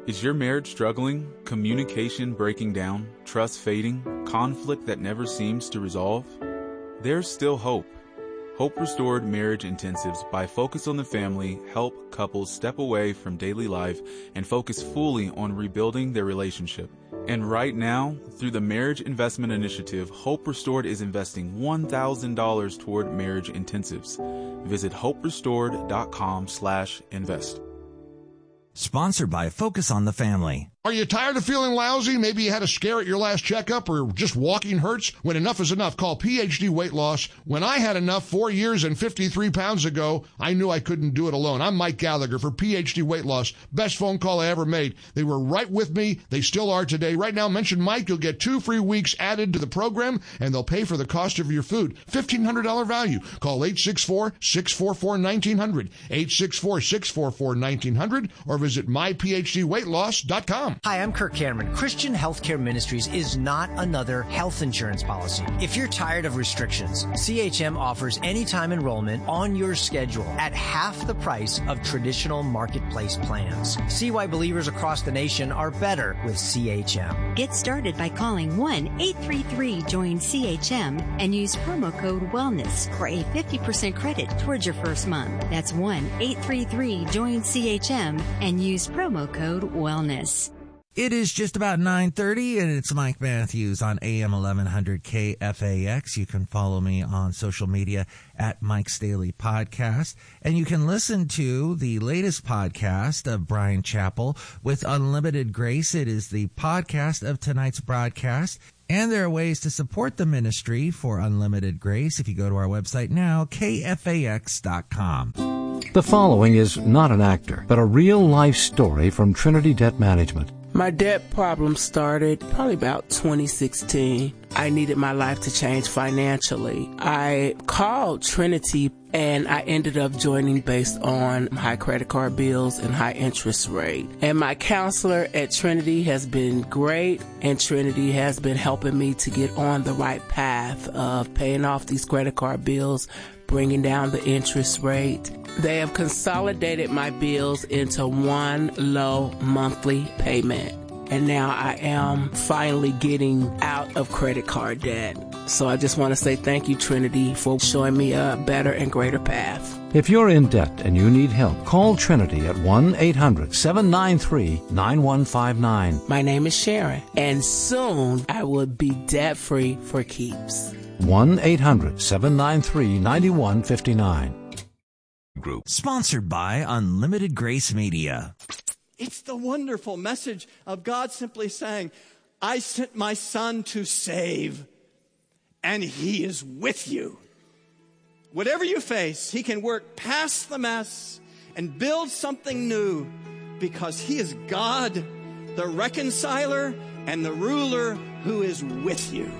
Is your marriage struggling? Communication breaking down? Trust fading? Conflict that never seems to resolve? There's still hope. Hope Restored Marriage Intensives by Focus on the Family help couples step away from daily life and focus fully on rebuilding their relationship. And right now, through the Marriage Investment Initiative, Hope Restored is investing $1,000 toward marriage intensives. Visit hoperestored.com/invest. Sponsored by Focus on the Family. Are you tired of feeling lousy? Maybe you had a scare at your last checkup or just walking hurts? When enough is enough, call PhD Weight Loss. When I had enough 4 years and 53 pounds ago, I knew I couldn't do it alone. I'm Mike Gallagher for PhD Weight Loss. Best phone call I ever made. They were right with me. They still are today. Right now, mention Mike. You'll get 2 free weeks added to the program, and they'll pay for the cost of your food. $1,500 value. Call 864-644-1900, 864-644-1900, or visit myphdweightloss.com. Hi, I'm Kirk Cameron. Christian Healthcare Ministries is not another health insurance policy. If you're tired of restrictions, CHM offers anytime enrollment on your schedule at half the price of traditional marketplace plans. See why believers across the nation are better with CHM. Get started by calling 1-833-JOIN-CHM and use promo code WELLNESS for a 50% credit towards your first month. That's 1-833-JOIN-CHM and use promo code WELLNESS. It is just about 9:30, and it's Mike Matthews on AM 1100 KFAX. You can follow me on social media at Mike's Daily Podcast, and you can listen to the latest podcast of Bryan Chapell with Unlimited Grace. It is the podcast of tonight's broadcast, and there are ways to support the ministry for Unlimited Grace if you go to our website now, kfax.com. The following is not an actor, but a real-life story from Trinity Debt Management. My debt problem started probably about 2016. I needed my life to change financially. I called Trinity and I ended up joining based on high credit card bills and high interest rate. And my counselor at Trinity has been great, and Trinity has been helping me to get on the right path of paying off these credit card bills, bringing down the interest rate. They have consolidated my bills into one low monthly payment. And now I am finally getting out of credit card debt. So I just want to say thank you, Trinity, for showing me a better and greater path. If you're in debt and you need help, call Trinity at 1-800-793-9159. My name is Sharon, and soon I will be debt-free for keeps. 1-800-793-9159. Group. Sponsored by Unlimited Grace Media. It's the wonderful message of God simply saying, I sent my son to save, and he is with you. Whatever you face, he can work past the mess and build something new, because he is God, the reconciler and the ruler who is with you.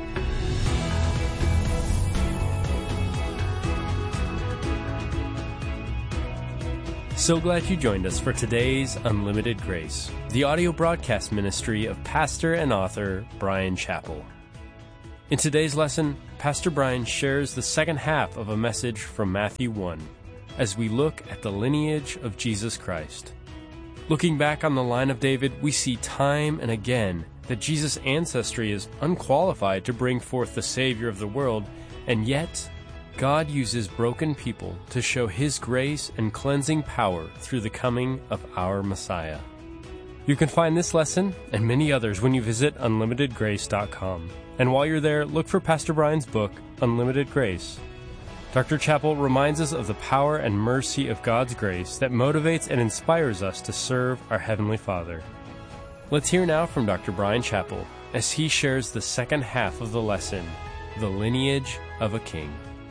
So glad you joined us for today's Unlimited Grace, the audio broadcast ministry of pastor and author Bryan Chapell. In today's lesson, Pastor Bryan shares the second half of a message from Matthew 1 as we look at the lineage of Jesus Christ. Looking back on the line of David, we see time and again that Jesus' ancestry is unqualified to bring forth the Savior of the world, and yet God uses broken people to show His grace and cleansing power through the coming of our Messiah. You can find this lesson and many others when you visit unlimitedgrace.com. And while you're there, look for Pastor Bryan's book, Unlimited Grace. Dr. Chapell reminds us of the power and mercy of God's grace that motivates and inspires us to serve our Heavenly Father. Let's hear now from Dr. Bryan Chapell as he shares the second half of the lesson, The Lineage of a King.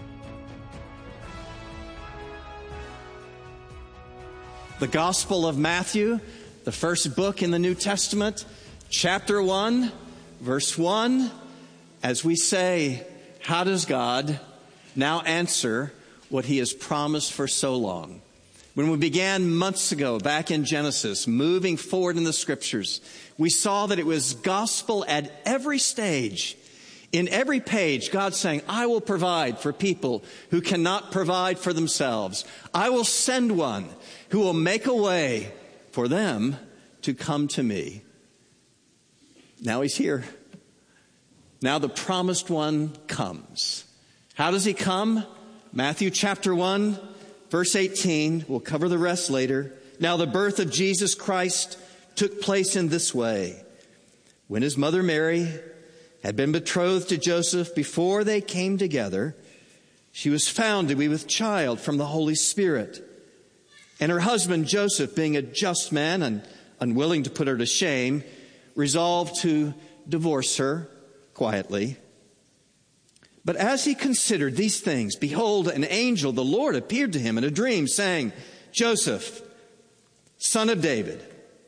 The Gospel of Matthew, the first book in the New Testament, chapter 1, verse 1, as we say, how does God now answer what He has promised for so long? When we began months ago, back in Genesis, moving forward in the Scriptures, we saw that it was gospel at every stage. In every page, God's saying, I will provide for people who cannot provide for themselves. I will send one who will make a way for them to come to me. Now he's here. Now the promised one comes. How does he come? Matthew chapter 1, verse 18. We'll cover the rest later. Now the birth of Jesus Christ took place in this way. When his mother Mary had been betrothed to Joseph, before they came together, she was found to be with child from the Holy Spirit. And her husband Joseph, being a just man and unwilling to put her to shame, resolved to divorce her quietly. But as he considered these things, behold, an angel of the Lord appeared to him in a dream, saying, Joseph, son of David,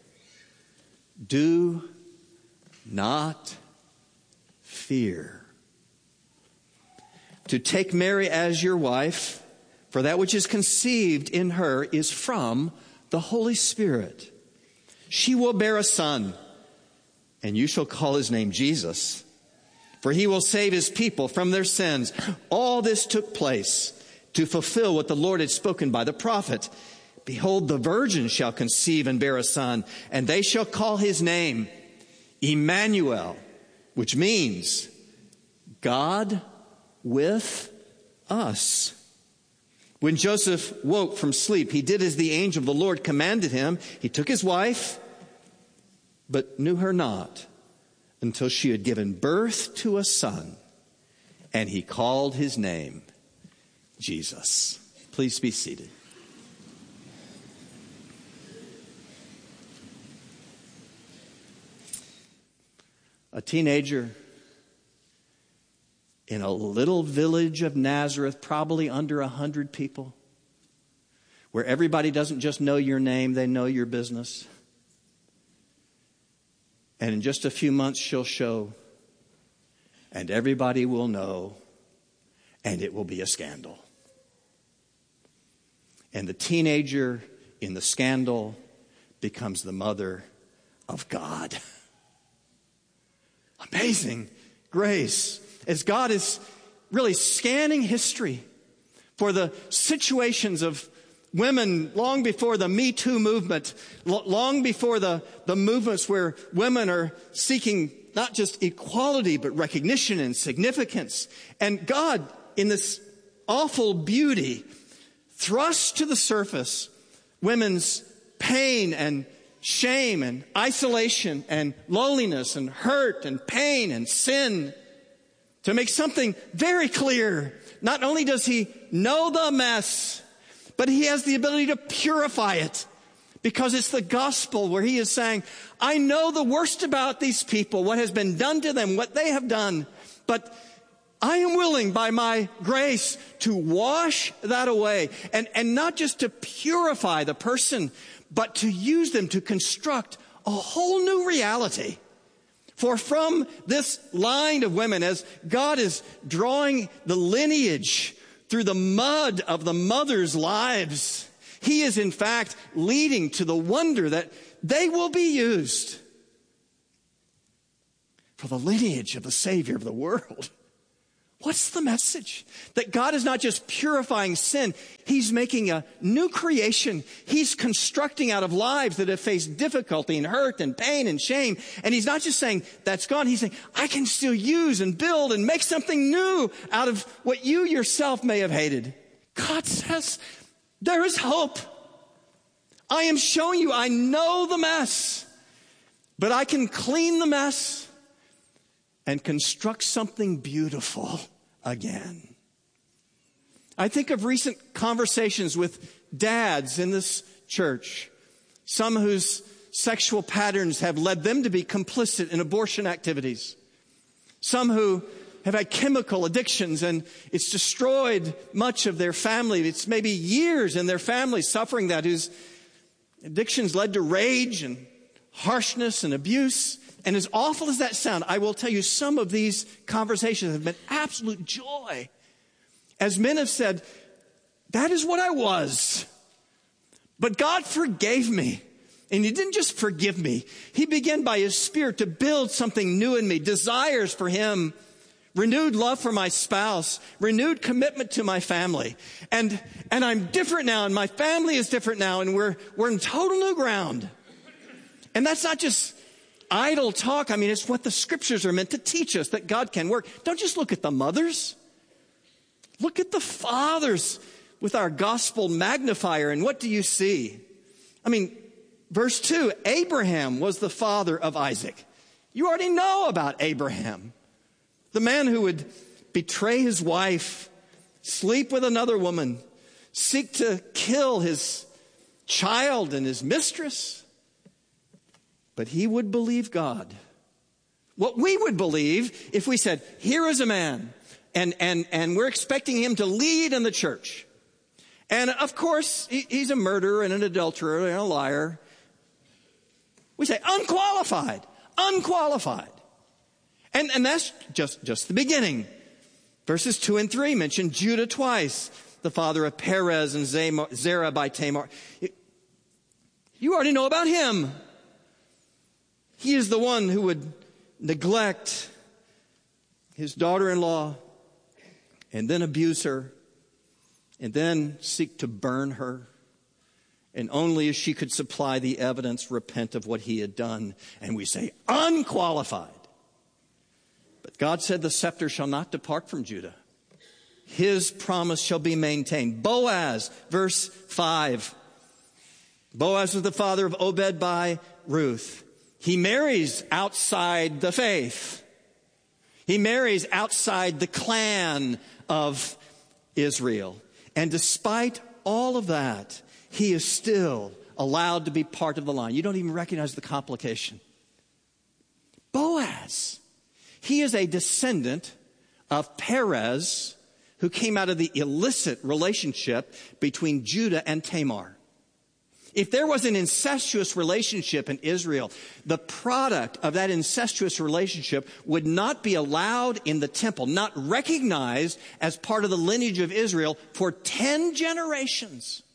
do not fear to take Mary as your wife, for that which is conceived in her is from the Holy Spirit. She will bear a son, and you shall call his name Jesus, for he will save his people from their sins. All this took place to fulfill what the Lord had spoken by the prophet. Behold, the virgin shall conceive and bear a son, and they shall call his name Emmanuel, which means God with us. When Joseph woke from sleep, he did as the angel of the Lord commanded him. He took his wife, but knew her not until she had given birth to a son, and he called his name Jesus. Please be seated. A teenager in a little village of Nazareth, probably under 100 people, where everybody doesn't just know your name, they know your business. And in just a few months she'll show, and everybody will know, and it will be a scandal. And the teenager in the scandal becomes the mother of God. Amazing grace. As God is really scanning history for the situations of women long before the Me Too movement, long before the movements where women are seeking not just equality, but recognition and significance. And God, in this awful beauty, thrusts to the surface women's pain and shame and isolation and loneliness and hurt and pain and sin, to make something very clear. Not only does he know the mess, but he has the ability to purify it, because it's the gospel where he is saying, I know the worst about these people, what has been done to them, what they have done, but I am willing by my grace to wash that away, and not just to purify the person, but to use them to construct a whole new reality. For from this line of women, as God is drawing the lineage through the mud of the mothers' lives, he is in fact leading to the wonder that they will be used for the lineage of the Savior of the world. What's the message? That God is not just purifying sin. He's making a new creation. He's constructing out of lives that have faced difficulty and hurt and pain and shame. And he's not just saying, that's gone. He's saying, I can still use and build and make something new out of what you yourself may have hated. God says, there is hope. I am showing you, I know the mess, but I can clean the mess and construct something beautiful again. I think of recent conversations with dads in this church, some whose sexual patterns have led them to be complicit in abortion activities, some who have had chemical addictions and it's destroyed much of their family. It's maybe years in their family suffering that, whose addictions led to rage and harshness and abuse. And as awful as that sounds, I will tell you, some of these conversations have been absolute joy. As men have said, that is what I was. But God forgave me. And he didn't just forgive me. He began by his Spirit to build something new in me. Desires for him, renewed love for my spouse, renewed commitment to my family. And I'm different now, and my family is different now, and we're in total new ground. And that's not just idle talk. I mean, it's what the scriptures are meant to teach us, that God can work. Don't just look at the mothers. Look at the fathers with our gospel magnifier. And what do you see? I mean, verse 2, Abraham was the father of Isaac. You already know about Abraham. The man who would betray his wife, sleep with another woman, seek to kill his child and his mistress. But he would believe God. What we would believe if we said, here is a man, and we're expecting him to lead in the church. And of course, he's a murderer and an adulterer and a liar. We say, unqualified. And that's just the beginning. Verses 2 and 3 mention Judah twice, the father of Perez and Zerah by Tamar. You already know about him. He is the one who would neglect his daughter-in-law and then abuse her and then seek to burn her. And only as she could supply the evidence, repent of what he had done. And we say, unqualified. But God said the scepter shall not depart from Judah. His promise shall be maintained. Boaz, verse 5. Boaz was the father of Obed by Ruth. He marries outside the faith. He marries outside the clan of Israel. And despite all of that, he is still allowed to be part of the line. You don't even recognize the complication. Boaz, he is a descendant of Perez, who came out of the illicit relationship between Judah and Tamar. If there was an incestuous relationship in Israel, the product of that incestuous relationship would not be allowed in the temple, not recognized as part of the lineage of Israel for 10 generations.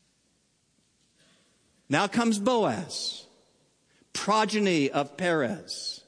Now comes Boaz, progeny of Perez,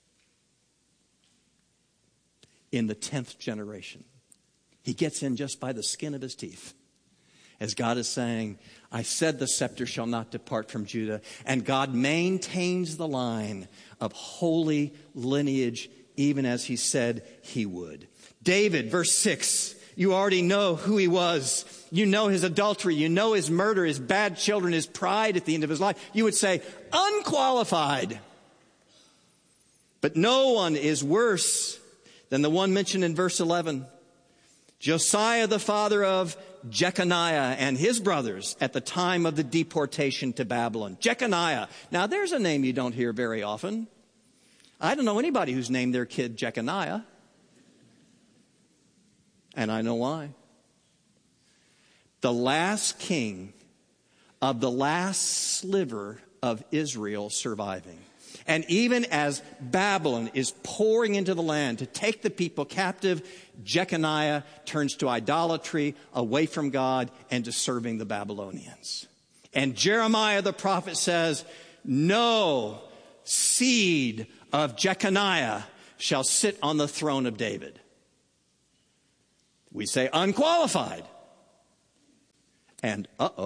in the 10th generation. He gets in just by the skin of his teeth. As God is saying, I said the scepter shall not depart from Judah. And God maintains the line of holy lineage, even as he said he would. David, verse 6, you already know who he was. You know his adultery. You know his murder, his bad children, his pride at the end of his life. You would say, unqualified. But no one is worse than the one mentioned in verse 11. Josiah, the father of Jeconiah and his brothers at the time of the deportation to Babylon. Jeconiah. Now, there's a name you don't hear very often. I don't know anybody who's named their kid Jeconiah. And I know why. The last king of the last sliver of Israel surviving. And even as Babylon is pouring into the land to take the people captive, Jeconiah turns to idolatry, away from God, and to serving the Babylonians. And Jeremiah the prophet says, no seed of Jeconiah shall sit on the throne of David. We say unqualified. And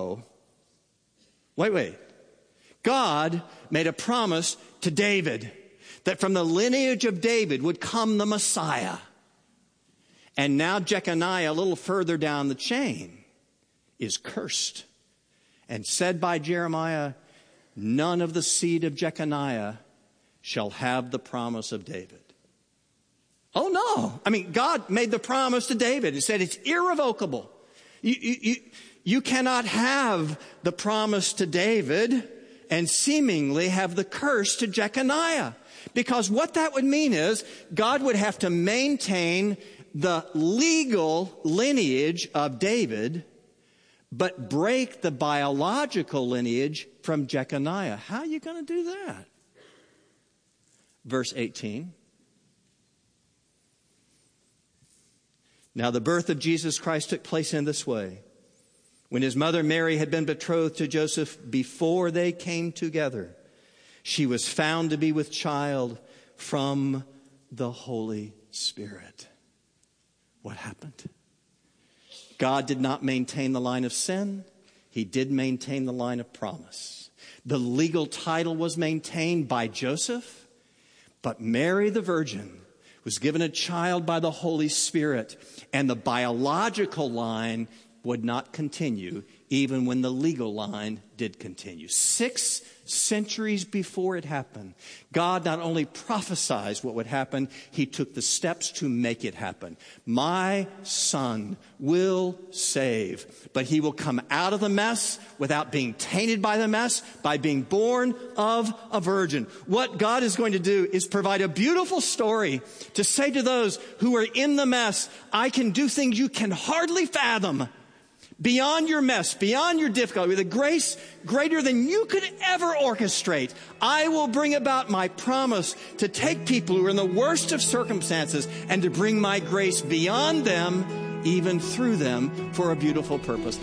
wait. God made a promise to David that from the lineage of David would come the Messiah. And now Jeconiah, a little further down the chain, is cursed. And said by Jeremiah, none of the seed of Jeconiah shall have the promise of David. Oh no. I mean, God made the promise to David and said it's irrevocable. You cannot have the promise to David and seemingly have the curse to Jeconiah. Because what that would mean is God would have to maintain the legal lineage of David, but break the biological lineage from Jeconiah. How are you going to do that? Verse 18. Now the birth of Jesus Christ took place in this way. When his mother Mary had been betrothed to Joseph, before they came together, she was found to be with child from the Holy Spirit. What happened? God did not maintain the line of sin. He did maintain the line of promise. The legal title was maintained by Joseph, but Mary the Virgin was given a child by the Holy Spirit, and the biological line would not continue even when the legal line did continue. 6 centuries before it happened, God not only prophesied what would happen, he took the steps to make it happen. My son will save, but he will come out of the mess without being tainted by the mess, by being born of a virgin. What God is going to do is provide a beautiful story to say to those who are in the mess, I can do things you can hardly fathom. Beyond your mess, beyond your difficulty, with a grace greater than you could ever orchestrate, I will bring about my promise to take people who are in the worst of circumstances and to bring my grace beyond them, even through them, for a beautiful purpose.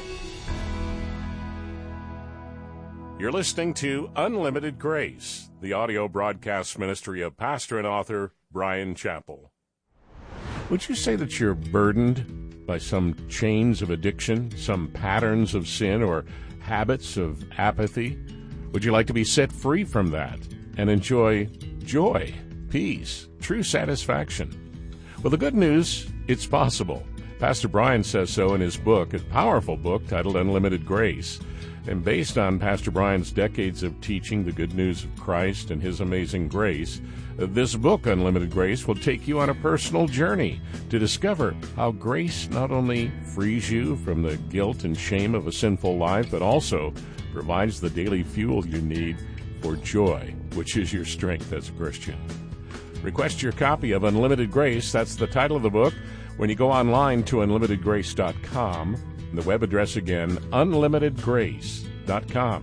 You're listening to Unlimited Grace, the audio broadcast ministry of pastor and author Bryan Chapell. Would you say that you're burdened by some chains of addiction, some patterns of sin, or habits of apathy? Would you like to be set free from that and enjoy joy, peace, true satisfaction? Well, the good news, it's possible. Pastor Bryan says so in his book, a powerful book titled Unlimited Grace. And based on Pastor Bryan's decades of teaching the good news of Christ and his amazing grace, this book, Unlimited Grace, will take you on a personal journey to discover how grace not only frees you from the guilt and shame of a sinful life, but also provides the daily fuel you need for joy, which is your strength as a Christian. Request your copy of Unlimited Grace. That's the title of the book when you go online to unlimitedgrace.com. And the web address again, unlimitedgrace.com.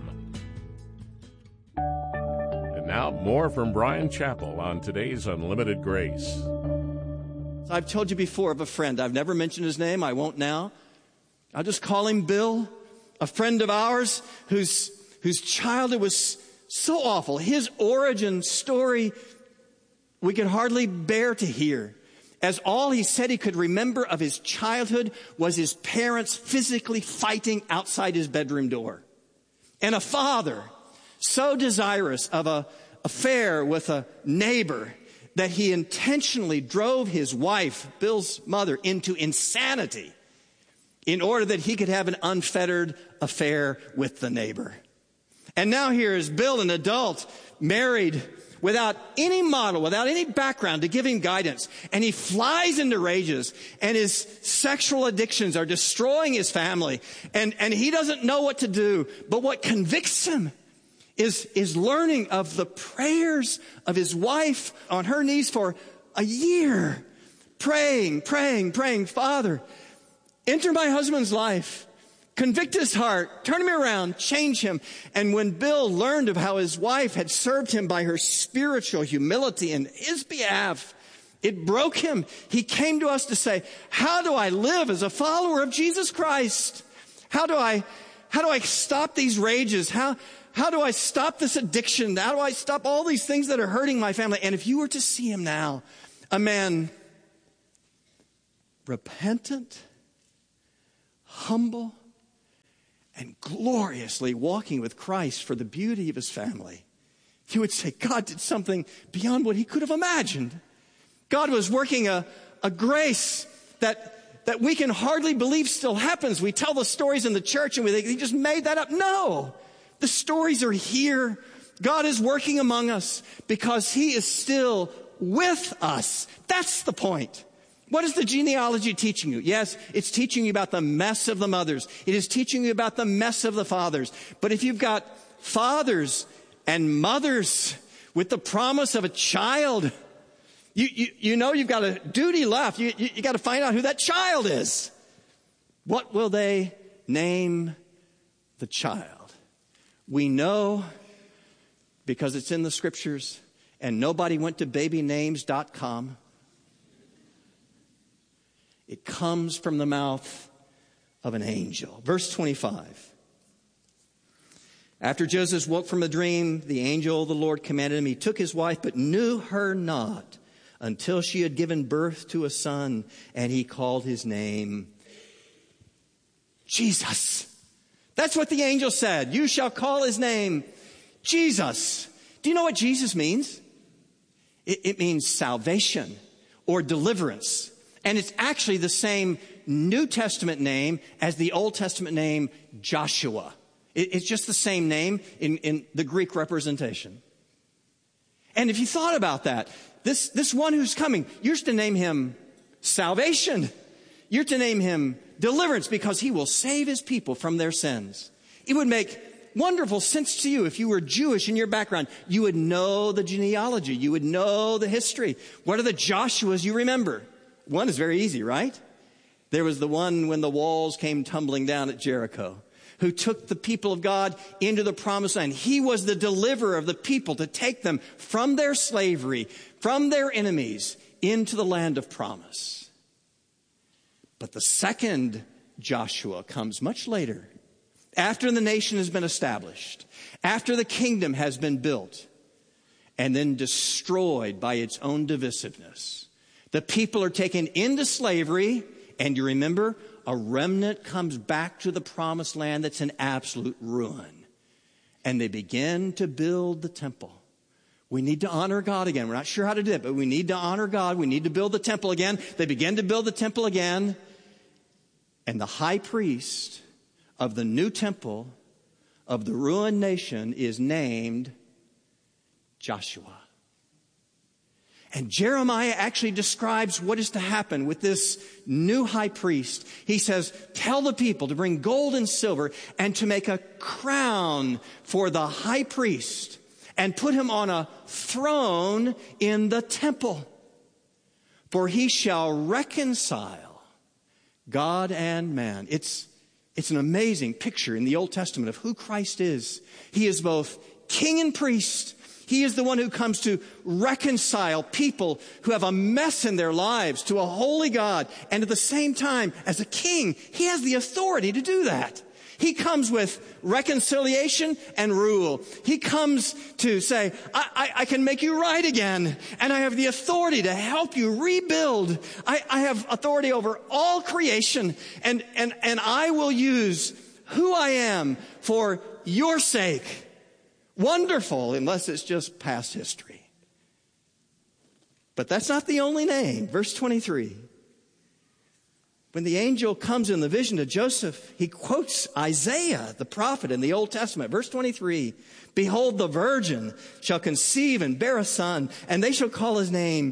And now more from Bryan Chapell on today's Unlimited Grace. I've told you before of a friend. I've never mentioned his name. I won't now. I'll just call him Bill, a friend of ours whose childhood was so awful. His origin story we could hardly bear to hear, as all he said he could remember of his childhood was his parents physically fighting outside his bedroom door. And a father so desirous of an affair with a neighbor that he intentionally drove his wife, Bill's mother, into insanity in order that he could have an unfettered affair with the neighbor. And now here is Bill, an adult, married, without any model, without any background to give him guidance. And he flies into rages, and his sexual addictions are destroying his family. And he doesn't know what to do. But what convicts him is learning of the prayers of his wife on her knees for a year. Praying, Father, enter my husband's life. Convict his heart, turn him around, change him. And when Bill learned of how his wife had served him by her spiritual humility in his behalf, it broke him. He came to us to say, how do I live as a follower of Jesus Christ? How do I stop these rages? How do I stop this addiction? How do I stop all these things that are hurting my family? And if you were to see him now, a man repentant, humble, and gloriously walking with Christ for the beauty of his family, you would say God did something beyond what he could have imagined. God was working a grace that we can hardly believe still happens. We tell the stories in the church and we think he just made that up. No, the stories are here. God is working among us because he is still with us. That's the point. What is the genealogy teaching you? Yes, it's teaching you about the mess of the mothers. It is teaching you about the mess of the fathers. But if you've got fathers and mothers with the promise of a child, you know you've got a duty left. You got to find out who that child is. What will they name the child? We know because it's in the scriptures, and nobody went to babynames.com. It comes from the mouth of an angel. Verse 25. After Joseph woke from a dream, the angel of the Lord commanded him. He took his wife, but knew her not until she had given birth to a son, and he called his name Jesus. That's what the angel said. You shall call his name Jesus. Do you know what Jesus means? It means salvation or deliverance. And it's actually the same New Testament name as the Old Testament name Joshua. It's just the same name in the Greek representation. And if you thought about that, this one who's coming, you're to name him salvation. You're to name him deliverance because he will save his people from their sins. It would make wonderful sense to you if you were Jewish in your background. You would know the genealogy. You would know the history. What are the Joshuas you remember? One is very easy, right? There was the one when the walls came tumbling down at Jericho, who took the people of God into the promised land. He was the deliverer of the people to take them from their slavery, from their enemies, into the land of promise. But the second Joshua comes much later, after the nation has been established, after the kingdom has been built, and then destroyed by its own divisiveness. The people are taken into slavery, and you remember, a remnant comes back to the promised land that's in absolute ruin. And they begin to build the temple. We need to honor God again. We're not sure how to do it, but we need to honor God. We need to build the temple again. They begin to build the temple again. And the high priest of the new temple of the ruined nation is named Joshua. And Jeremiah actually describes what is to happen with this new high priest. He says, tell the people to bring gold and silver and to make a crown for the high priest and put him on a throne in the temple. For he shall reconcile God and man. It's an amazing picture in the Old Testament of who Christ is. He is both king and priest. He is the one who comes to reconcile people who have a mess in their lives to a holy God. And at the same time, as a king, he has the authority to do that. He comes with reconciliation and rule. He comes to say, I can make you right again. And I have the authority to help you rebuild. I have authority over all creation. And I will use who I am for your sake. Wonderful, unless it's just past history. But that's not the only name. Verse 23. When the angel comes in the vision to Joseph, he quotes Isaiah, the prophet in the Old Testament. Verse 23. Behold, the virgin shall conceive and bear a son, and they shall call his name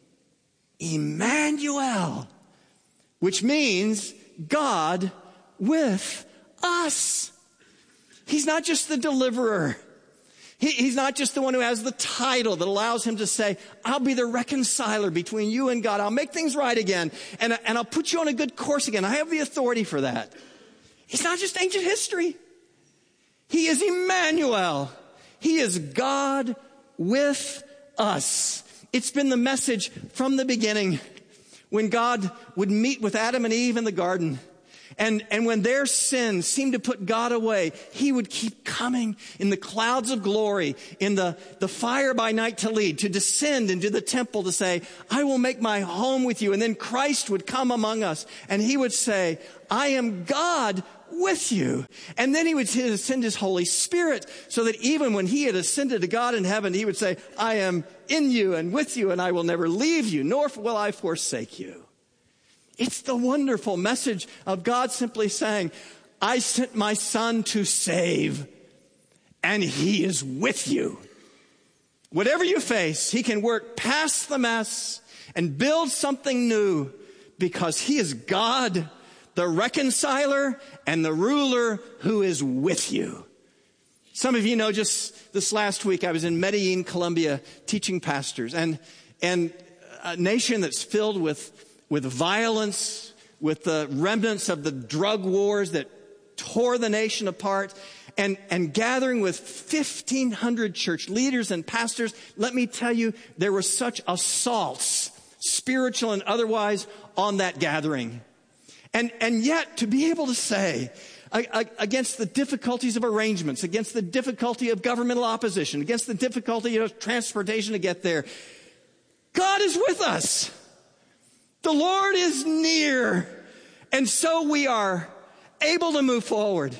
Emmanuel, which means God with us. He's not just the deliverer. He's not just the one who has the title that allows him to say, I'll be the reconciler between you and God. I'll make things right again. And I'll put you on a good course again. I have the authority for that. He's not just ancient history. He is Emmanuel. He is God with us. It's been the message from the beginning when God would meet with Adam and Eve in the garden. And when their sins seemed to put God away, he would keep coming in the clouds of glory, in the fire by night to lead, to descend into the temple to say, I will make my home with you. And then Christ would come among us and he would say, I am God with you. And then he would send his Holy Spirit so that even when he had ascended to God in heaven, he would say, I am in you and with you and I will never leave you, nor will I forsake you. It's the wonderful message of God simply saying, I sent my son to save, and he is with you. Whatever you face, he can work past the mess and build something new because he is God, the reconciler and the ruler who is with you. Some of you know just this last week I was in Medellin, Colombia, teaching pastors, and a nation that's filled with violence, with the remnants of the drug wars that tore the nation apart, and gathering with 1,500 church leaders and pastors. Let me tell you, there were such assaults, spiritual and otherwise, on that gathering. And yet, to be able to say, against the difficulties of arrangements, against the difficulty of governmental opposition, against the difficulty of transportation to get there, God is with us. The Lord is near. And so we are able to move forward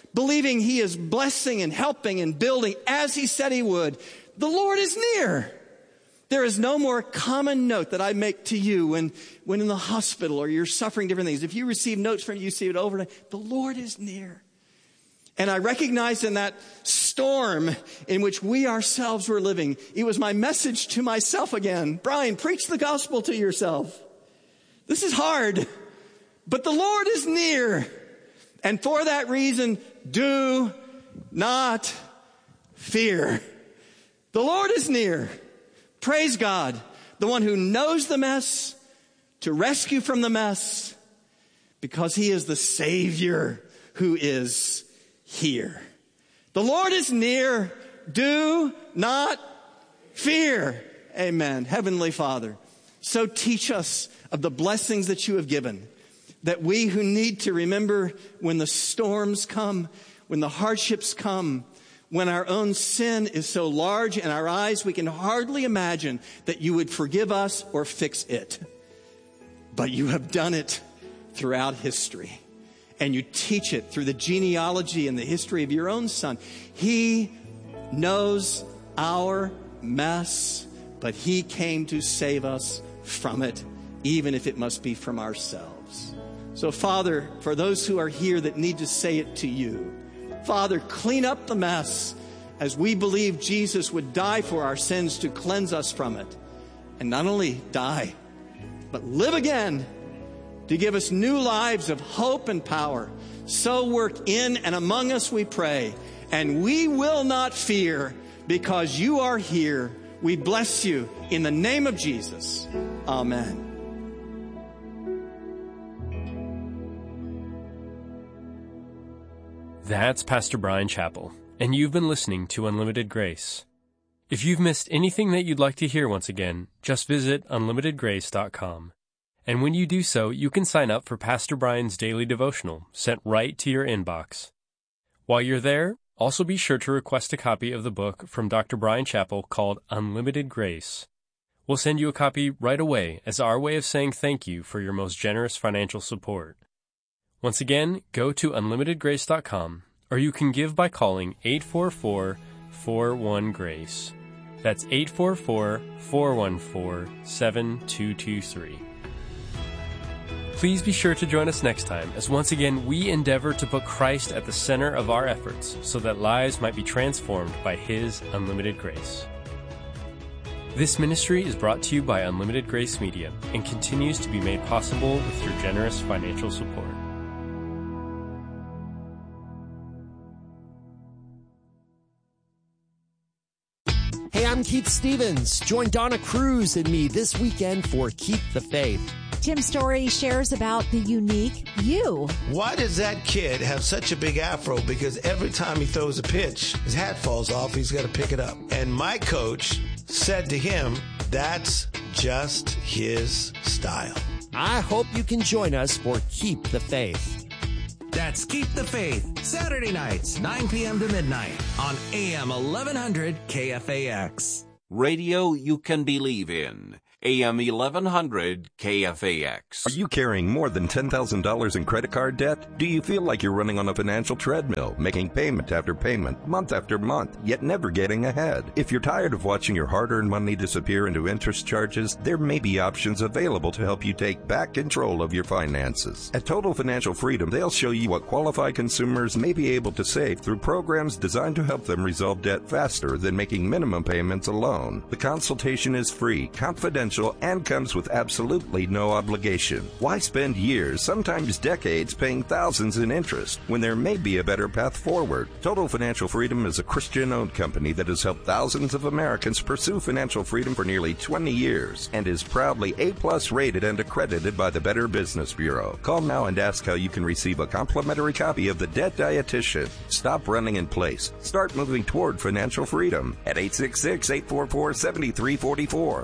believing he is blessing and helping and building as he said he would. The Lord is near. There is no more common note that I make to you when in the hospital or you're suffering different things. If you receive notes from you see it over and over, the Lord is near. And I recognize in that storm in which we ourselves were living, it was my message to myself again. Brian, preach the gospel to yourself. This is hard, but the Lord is near. And for that reason, do not fear. The Lord is near. Praise God, the one who knows the mess to rescue from the mess, because he is the Savior who is here. The Lord is near. Do not fear. Amen. Heavenly Father, so teach us of the blessings that you have given, that we who need to remember when the storms come, when the hardships come, when our own sin is so large in our eyes, we can hardly imagine that you would forgive us or fix it. But you have done it throughout history. And you teach it through the genealogy and the history of your own Son. He knows our mess, but he came to save us from it, even if it must be from ourselves. So, Father, for those who are here that need to say it to you, Father, clean up the mess as we believe Jesus would die for our sins to cleanse us from it. And not only die, but live again to give us new lives of hope and power. So work in and among us, we pray. And we will not fear because you are here. We bless you in the name of Jesus. Amen. That's Pastor Brian Chappell, and you've been listening to Unlimited Grace. If you've missed anything that you'd like to hear once again, just visit unlimitedgrace.com. And when you do so, you can sign up for Pastor Brian's daily devotional, sent right to your inbox. While you're there, also be sure to request a copy of the book from Dr. Brian Chappell called Unlimited Grace. We'll send you a copy right away as our way of saying thank you for your most generous financial support. Once again, go to unlimitedgrace.com, or you can give by calling 844-41-GRACE. That's 844-414-7223. Please be sure to join us next time as once again we endeavor to put Christ at the center of our efforts so that lives might be transformed by His unlimited grace. This ministry is brought to you by Unlimited Grace Media and continues to be made possible with your generous financial support. Hey, I'm Keith Stevens. Join Donna Cruz and me this weekend for Keep the Faith. Tim Story shares about the unique you. Why does that kid have such a big afro? Because every time he throws a pitch, his hat falls off, he's got to pick it up. And my coach said to him, that's just his style. I hope you can join us for Keep the Faith. That's Keep the Faith, Saturday nights, 9 p.m. to midnight on AM 1100 KFAX. Radio you can believe in. AM 1100 KFAX. Are you carrying more than $10,000 in credit card debt? Do you feel like you're running on a financial treadmill, making payment after payment, month after month, yet never getting ahead? If you're tired of watching your hard-earned money disappear into interest charges, there may be options available to help you take back control of your finances. At Total Financial Freedom, they'll show you what qualified consumers may be able to save through programs designed to help them resolve debt faster than making minimum payments alone. The consultation is free, confidential, and comes with absolutely no obligation. Why spend years, sometimes decades, paying thousands in interest when there may be a better path forward? Total Financial Freedom is a Christian-owned company that has helped thousands of Americans pursue financial freedom for nearly 20 years and is proudly A+ rated and accredited by the Better Business Bureau. Call now and ask how you can receive a complimentary copy of The Debt Dietitian. Stop running in place. Start moving toward financial freedom at 866-844-7344.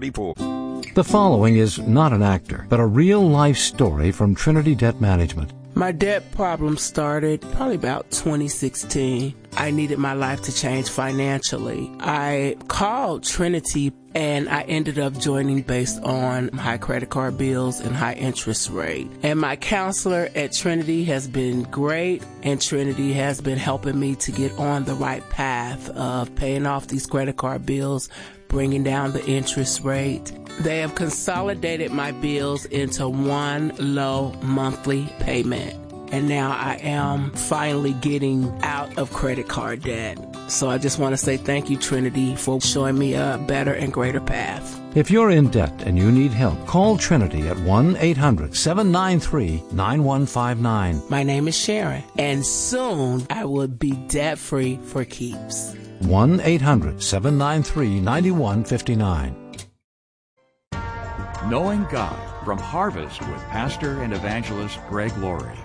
866-844-7344. The following is not an actor, but a real-life story from Trinity Debt Management. My debt problem started probably about 2016. I needed my life to change financially. I called Trinity and I ended up joining based on high credit card bills and high interest rate. And my counselor at Trinity has been great, and Trinity has been helping me to get on the right path of paying off these credit card bills, bringing down the interest rate. They have consolidated my bills into one low monthly payment. And now I am finally getting out of credit card debt. So I just want to say thank you, Trinity, for showing me a better and greater path. If you're in debt and you need help, call Trinity at 1-800-793-9159. My name is Sharon, and soon I will be debt-free for keeps. 1-800-793-9159. Knowing God from Harvest with Pastor and Evangelist Greg Laurie.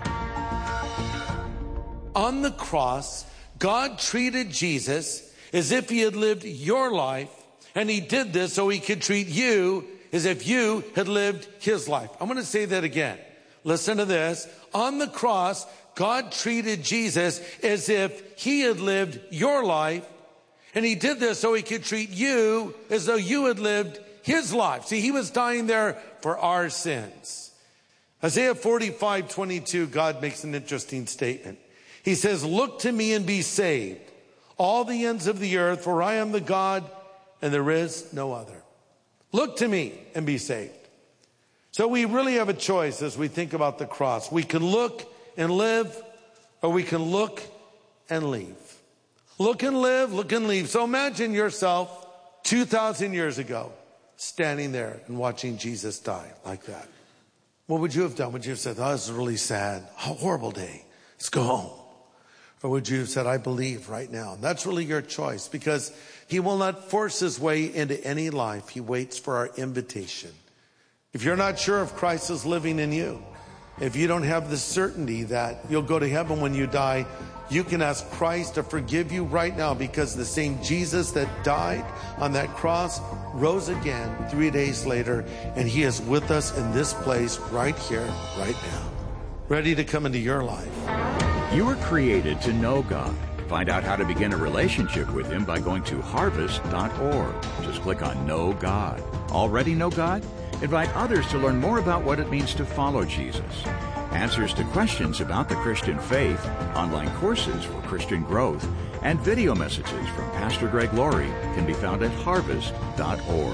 On the cross, God treated Jesus as if he had lived your life, and he did this so he could treat you as if you had lived his life. I'm going to say that again. Listen to this. On the cross, God treated Jesus as if he had lived your life, and he did this so he could treat you as though you had lived his life. See, he was dying there for our sins. Isaiah 45:22, God makes an interesting statement. He says, "Look to me and be saved, all the ends of the earth, for I am the God and there is no other." Look to me and be saved. So we really have a choice as we think about the cross. We can look and live, or we can look and leave. Look and live, look and leave. So imagine yourself 2,000 years ago, standing there and watching Jesus die like that. What would you have done? Would you have said, "Oh, this is really sad. Oh, horrible day. Let's go home"? Or would you have said, "I believe right now"? And that's really your choice, because he will not force his way into any life. He waits for our invitation. If you're not sure if Christ is living in you, if you don't have the certainty that you'll go to heaven when you die, you can ask Christ to forgive you right now, because the same Jesus that died on that cross rose again 3 days later, and he is with us in this place right here, right now, ready to come into your life. You were created to know God. Find out how to begin a relationship with him by going to harvest.org. Just click on Know God. Already know God? Invite others to learn more about what it means to follow Jesus. Answers to questions about the Christian faith, online courses for Christian growth, and video messages from Pastor Greg Laurie can be found at harvest.org.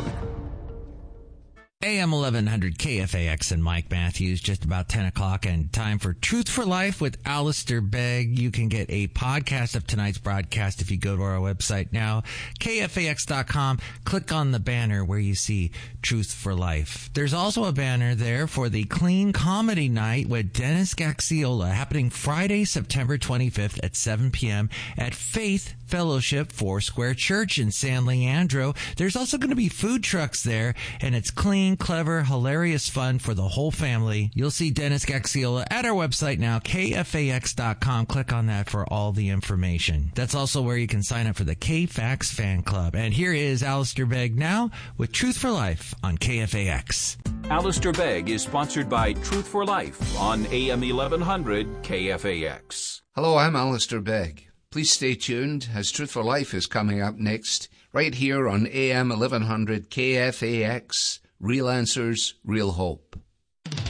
AM 1100 KFAX and Mike Matthews, just about 10 o'clock, and time for Truth for Life with Alistair Begg. You can get a podcast of tonight's broadcast if you go to our website now, KFAX.com. Click on the banner where you see Truth for Life. There's also a banner there for the Clean Comedy Night with Dennis Gaxiola, happening Friday, September 25th at 7 p.m. at Faith Fellowship Foursquare Church in San Leandro. There's also going to be food trucks there, and it's clean, clever, hilarious fun for the whole family. You'll see Dennis Gaxiola at our website now, KFAX.com. Click on that for all the information. That's also where you can sign up for the KFAX fan club. And here is Alistair Begg now with Truth for Life on KFAX. Alistair Begg is sponsored by Truth for Life on AM 1100 KFAX. Hello, I'm Alistair Begg. Please stay tuned, as Truth for Life is coming up next, right here on AM 1100 KFAX. Real Answers, Real Hope.